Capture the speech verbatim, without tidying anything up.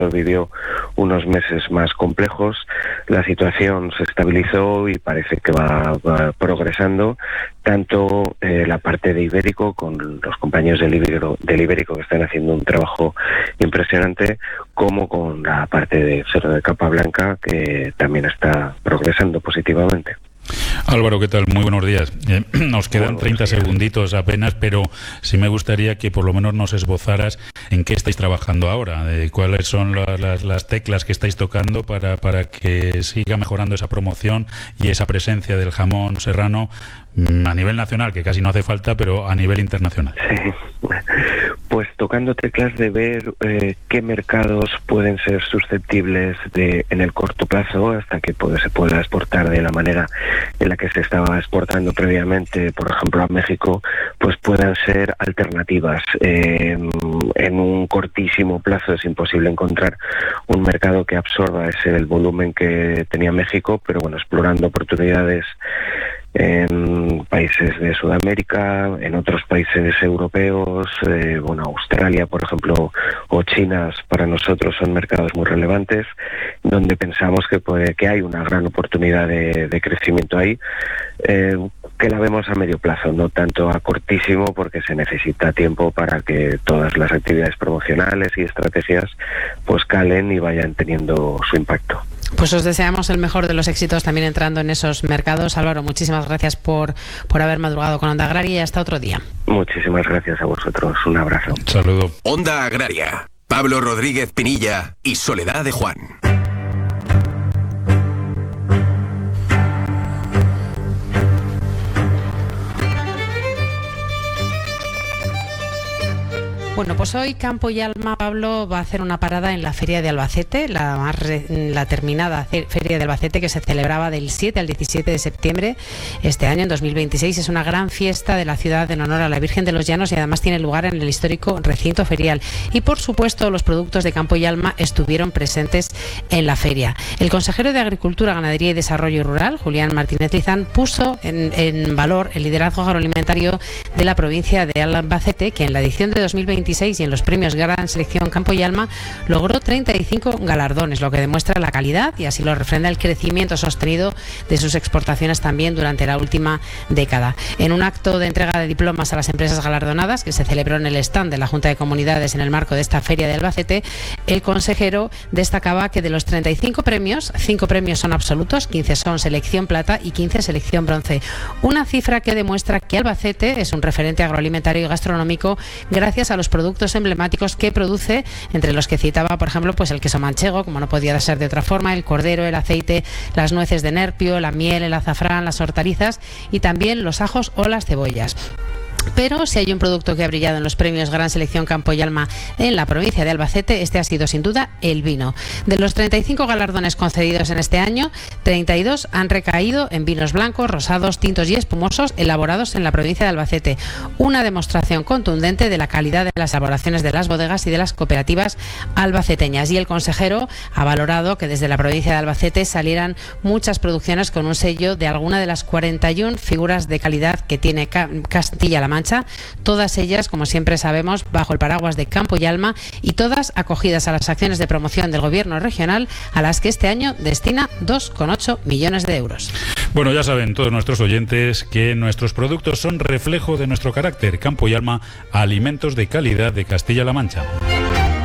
vivió unos meses más complejos. La situación se estabilizó y parece que va, va progresando, tanto eh, la parte de Ibérico, con los compañeros del Ibérico, del Ibérico que están haciendo un trabajo impresionante, como con la parte de Cerro de Capablanca, que también está progresando positivamente. Álvaro, ¿qué tal? Muy buenos días. Eh, nos quedan treinta segunditos apenas, pero sí me gustaría que por lo menos nos esbozaras en qué estáis trabajando ahora, de cuáles son la, las, las teclas que estáis tocando para, para que siga mejorando esa promoción y esa presencia del jamón serrano a nivel nacional, que casi no hace falta, pero a nivel internacional. Sí. Pues tocando teclas de ver eh, qué mercados pueden ser susceptibles de, en el corto plazo, hasta que puede, se pueda exportar de la manera en la que se estaba exportando previamente, por ejemplo a México, pues puedan ser alternativas. Eh, en un cortísimo plazo es imposible encontrar un mercado que absorba ese el volumen que tenía México, pero bueno, explorando oportunidades en países de Sudamérica, en otros países europeos, eh, bueno, Australia, por ejemplo, o China, para nosotros son mercados muy relevantes, donde pensamos que puede, que hay una gran oportunidad de, de crecimiento ahí, eh, que la vemos a medio plazo, no tanto a cortísimo, porque se necesita tiempo para que todas las actividades promocionales y estrategias pues calen y vayan teniendo su impacto. Pues os deseamos el mejor de los éxitos también entrando en esos mercados. Álvaro, muchísimas gracias por, por haber madrugado con Onda Agraria y hasta otro día. Muchísimas gracias a vosotros. Un abrazo. Un saludo. Onda Agraria. Pablo Rodríguez Pinilla y Soledad de Juan. Bueno, pues hoy Campo y Alma, Pablo, va a hacer una parada en la Feria de Albacete, la, más re, la terminada Feria de Albacete, que se celebraba del siete al diecisiete de septiembre este año, en dos mil veintiséis. Es una gran fiesta de la ciudad en honor a la Virgen de los Llanos y además tiene lugar en el histórico recinto ferial. Y por supuesto los productos de Campo y Alma estuvieron presentes en la feria. El consejero de Agricultura, Ganadería y Desarrollo Rural, Julián Martínez Lizán, puso en, en valor el liderazgo agroalimentario de la provincia de Albacete, que en la edición de dos mil veintiséis y en los premios Gran Selección Campo y Alma logró treinta y cinco galardones, lo que demuestra la calidad y así lo refrenda el crecimiento sostenido de sus exportaciones también durante la última década. En un acto de entrega de diplomas a las empresas galardonadas que se celebró en el stand de la Junta de Comunidades en el marco de esta Feria de Albacete, el consejero destacaba que de los treinta y cinco premios, cinco premios son absolutos, quince son selección plata y quince selección bronce. Una cifra que demuestra que Albacete es un referente agroalimentario y gastronómico gracias a los productos emblemáticos que produce, entre los que citaba, por ejemplo, pues el queso manchego, como no podía ser de otra forma, el cordero, el aceite, las nueces de nerpio, la miel, el azafrán, las hortalizas y también los ajos o las cebollas. Pero si hay un producto que ha brillado en los premios Gran Selección Campo y Alma en la provincia de Albacete, este ha sido sin duda el vino. De los treinta y cinco galardones concedidos en este año, treinta y dos han recaído en vinos blancos, rosados, tintos y espumosos elaborados en la provincia de Albacete. Una demostración contundente de la calidad de las elaboraciones de las bodegas y de las cooperativas albaceteñas. Y el consejero ha valorado que desde la provincia de Albacete salieran muchas producciones con un sello de alguna de las cuarenta y una figuras de calidad que tiene Castilla-La Mancha, todas ellas, como siempre sabemos, bajo el paraguas de Campo y Alma y todas acogidas a las acciones de promoción del gobierno regional, a las que este año destina dos coma ocho millones de euros. Bueno, ya saben todos nuestros oyentes que nuestros productos son reflejo de nuestro carácter. Campo y Alma, alimentos de calidad de Castilla-La Mancha.